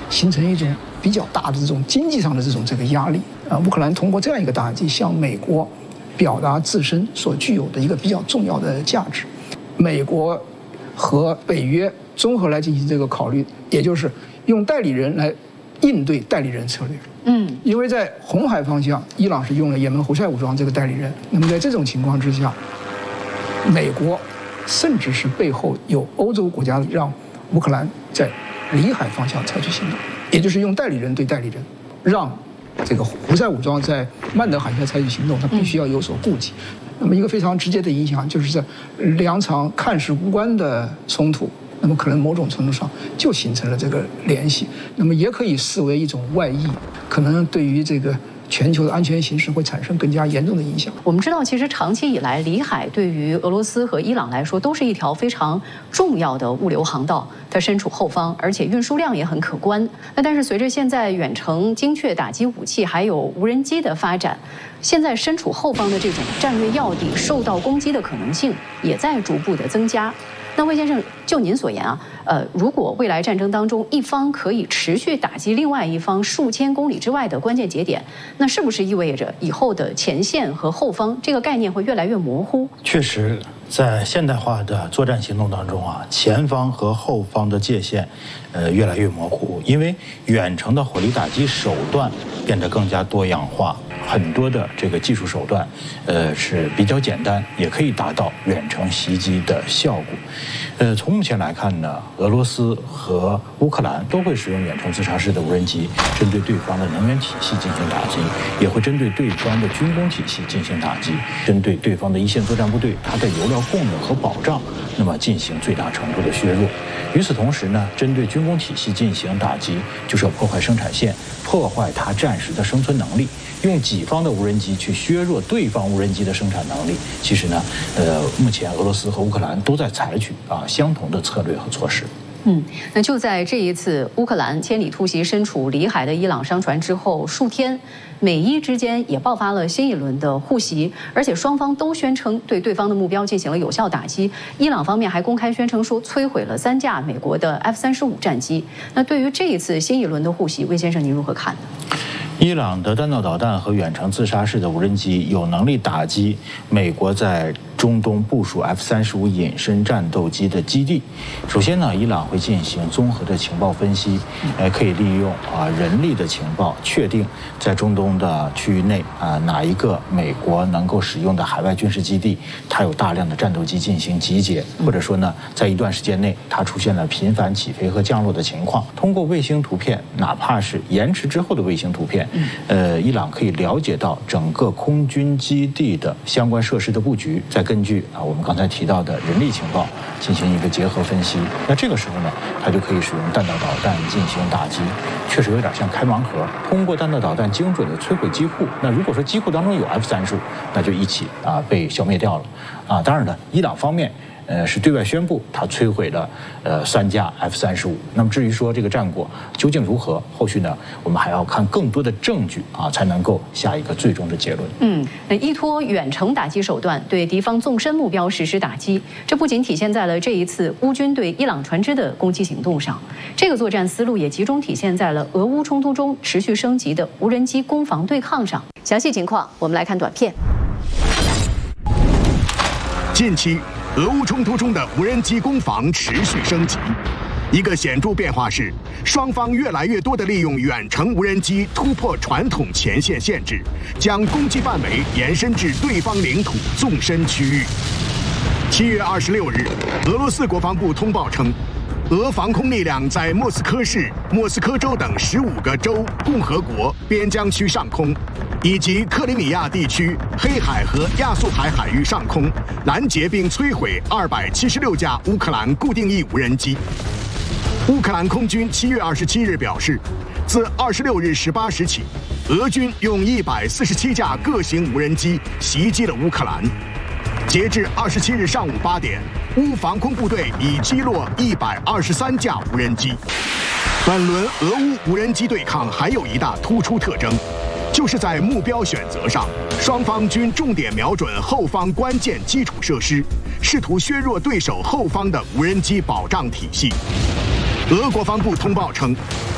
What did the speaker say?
形成一种比较大的这种经济上的这个压力乌克兰通过这样一个打击，向美国表达自身所具有的一个比较重要的价值。美国和北约综合来进行这个考虑，也就是用代理人来应对代理人策略。因为在红海方向，伊朗是用了也门胡塞武装这个代理人。那么在这种情况之下，美国甚至是背后有欧洲国家让乌克兰在里海方向采取行动，也就是用代理人对代理人，让这个胡塞武装在曼德海峡采取行动，它必须要有所顾忌。那么一个非常直接的影响就是这两场看似无关的冲突，那么可能某种程度上就形成了这个联系，那么也可以视为一种外溢，可能对于这个全球的安全形势会产生更加严重的影响。 我们知道，其实长期以来，里海对于俄罗斯和伊朗来说都是一条非常重要的物流航道，它身处后方，而且运输量也很可观。但是随着现在远程精确打击武器还有无人机的发展，现在身处后方的这种战略要地受到攻击的可能性也在逐步的增加。那魏先生，就您所言啊，如果未来战争当中一方可以持续打击另外一方数千公里之外的关键节点，那是不是意味着以后的前线和后方这个概念会越来越模糊？ 确实，在现代化的作战行动当中啊，前方和后方的界限，越来越模糊，因为远程的火力打击手段变得更加多样化。很多的这个技术手段，是比较简单，也可以达到远程袭击的效果。从目前来看呢，俄罗斯和乌克兰都会使用远程自杀式的无人机，针对对方的能源体系进行打击，也会针对对方的军工体系进行打击，针对对方的一线作战部队，它的油料供应和保障，那么进行最大程度的削弱。与此同时呢，针对军工体系进行打击，就是要破坏生产线，破坏它战时的生存能力。用己方的无人机去削弱对方无人机的生产能力，其实呢，目前俄罗斯和乌克兰都在采取相同的策略和措施。 那就在这一次乌克兰千里突袭身处里海的伊朗商船之后数天，美伊之间也爆发了新一轮的互袭，而且双方都宣称对对方的目标进行了有效打击。伊朗方面还公开宣称说摧毁了3架美国的 F-35战机。那对于这一次新一轮的互袭，魏先生您如何看呢？ 伊朗的弹道导弹和远程自杀式的无人机有能力打击美国在中东部署 F-35隐身战斗机的基地。首先呢，伊朗会进行综合的情报分析，可以利用人力的情报，确定在中东的区域内哪一个美国能够使用的海外军事基地，它有大量的战斗机进行集结，或者说呢，在一段时间内它出现了频繁起飞和降落的情况。通过卫星图片，哪怕是延迟之后的卫星图片，伊朗可以了解到整个空军基地的相关设施的布局，再根据我们刚才提到的人力情报进行一个结合分析。那这个时候呢，它就可以使用弹道导弹进行打击，确实有点像开盲盒。通过弹道导弹精准的摧毁机库，那如果说机库当中有 F-35，那就一起被消灭掉了。当然呢，伊朗方面是对外宣布他摧毁了3架 F-35。那么至于说这个战果究竟如何，后续呢我们还要看更多的证据才能够下一个最终的结论。 依托远程打击手段对敌方纵深目标实施打击，这不仅体现在了这一次乌军对伊朗船只的攻击行动上，这个作战思路也集中体现在了俄乌冲突中持续升级的无人机攻防对抗上。详细情况我们来看短片。 近期俄乌冲突中的无人机攻防持续升级，一个显著变化是，双方越来越多地利用远程无人机突破传统前线限制，将攻击范围延伸至对方领土纵深区域。7月26日，俄罗斯国防部通报称，俄防空力量在莫斯科市、莫斯科州等15个州、共和国边疆区上空，以及克里米亚地区、黑海和亚速海海域上空拦截并摧毁276架乌克兰固定翼无人机。乌克兰空军7月27日表示，自26日18时起，俄军用147架各型无人机袭击了乌克兰。截至27日上午8点，乌防空部队已击落123架无人机。本轮俄乌无人机对抗还有一大突出特征，就是在目标选择上，双方均重点瞄准后方关键基础设施，试图削弱对手后方的无人机保障体系。俄国防部通报称，